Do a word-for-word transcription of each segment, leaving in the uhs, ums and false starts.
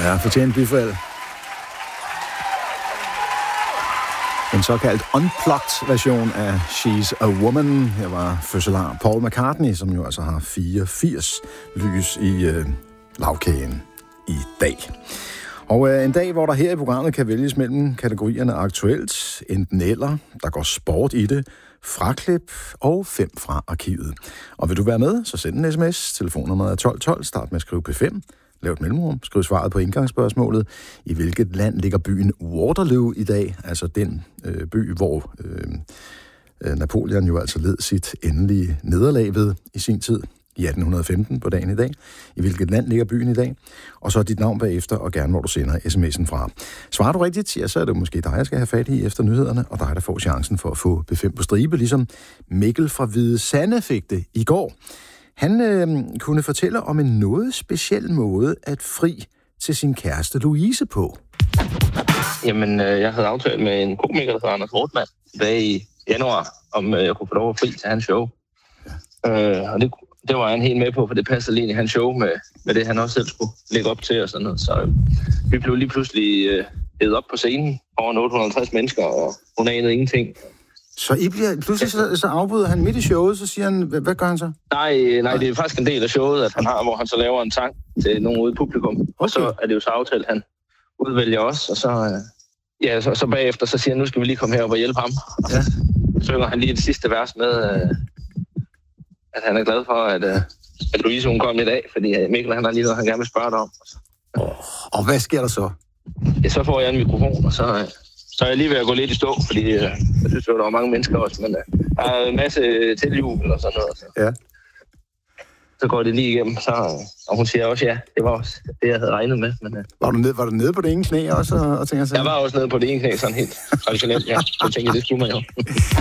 Ja, fortjent bifald. En såkaldt unplugged version af She's a Woman. Her var fødselar Paul McCartney, som jo altså har fireogfirs lys i øh, lavkagen i dag. Og øh, en dag, hvor der her i programmet kan vælges mellem kategorierne aktuelt, enten eller, der går sport i det, fraklip og fem fra arkivet. Og vil du være med, så send en sms. Telefonnummeret er tolv tolv. Start med at skrive P fem. Lav et mellemrum. Skriv svaret på indgangsspørgsmålet. I hvilket land ligger byen Waterloo i dag? Altså den øh, by, hvor øh, Napoleon jo altså led sit endelige nederlag ved i sin tid. I atten femten på dagen i dag. I hvilket land ligger byen i dag? Og så dit navn bagefter, og gerne hvor du sender sms'en fra. Svarer du rigtigt, ja, så er det måske dig, jeg skal have fat i efter nyhederne, og dig, der får chancen for at få P fem på stribe, ligesom Mikkel fra Hvide Sande fik det i går. Han øh, kunne fortælle om en noget speciel måde at fri til sin kæreste Louise på. Jamen, øh, jeg havde aftalt med en komiker, der hedder Anders Wortmann, tilbage i januar, om øh, jeg kunne få lov at fri til hans show. Ja. Øh, og det Det var han helt med på, for det passede lige i hans show med, med det, han også selv skulle lægge op til og sådan noget. Så øh, vi blev lige pludselig øh, hævet op på scenen over otte hundrede og halvtreds mennesker, og hun anede ingenting. Så I bliver, pludselig så, så afbryder han midt i showet, så siger han, hvad, hvad gør han så? Nej, nej, det er faktisk en del af showet, at han har, hvor han så laver en sang til nogen ude i publikum. Okay. Og så er det jo så aftalt, at han udvælger os, og så, øh, ja, så, så bagefter så siger han, nu skal vi lige komme herop og hjælpe ham. Og så ja. synger han lige det sidste vers med... Øh, at han er glad for, at, at Louise hun kom i dag, fordi Mikkel han har lige noget, han gerne vil spørge dig om. Oh, og hvad sker der så? Ja, så får jeg en mikrofon, og så, så er jeg lige ved at gå lidt i stå, fordi jeg synes, der var mange mennesker også, men der er en masse tilhjul og sådan noget. Så. Ja. Så går det lige igennem, så, og hun siger også ja, det var også det, jeg havde regnet med. Men, var, du ned, var du nede på det ene knæ også? Og, og tænker, jeg var også nede på det ene knæ, sådan helt traditionelt, ja. Jeg tænkte, det skulle man jo.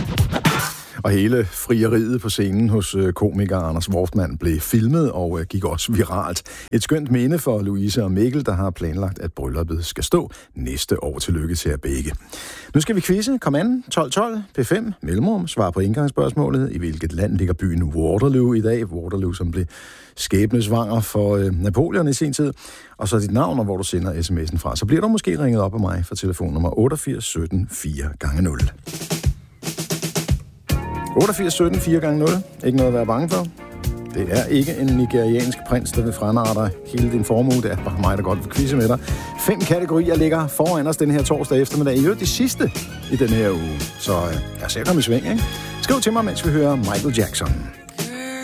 Og hele frieriet på scenen hos komiker Anders Wortmann blev filmet og gik også viralt. Et skønt minde for Louise og Mikkel, der har planlagt, at brylluppet skal stå næste år. Tillykke til jer begge. Nu skal vi quizze. Kom an. tolv tolv. P fem. Mellemrum. Svar på indgangsspørgsmålet. I hvilket land ligger byen Waterloo i dag? Waterloo, som blev skæbnesvanger for øh, Napoleon i sin tid. Og så dit navn, og hvor du sender sms'en fra. Så bliver du måske ringet op af mig for telefonnummer otteogfirs sytten fire gange nul. otteogfirs sytten fire gange nul. Ikke noget at være bange for. Det er ikke en nigeriansk prins, der vil franarre dig hele din formue. Det er bare mig, der godt vil quizze med dig. Fem kategorier ligger foran os den her torsdag eftermiddag. I øvrigt de sidste i den her uge. Så øh, jeg ser dem i sving, ikke? Skriv til mig, mens vi hører Michael Jackson.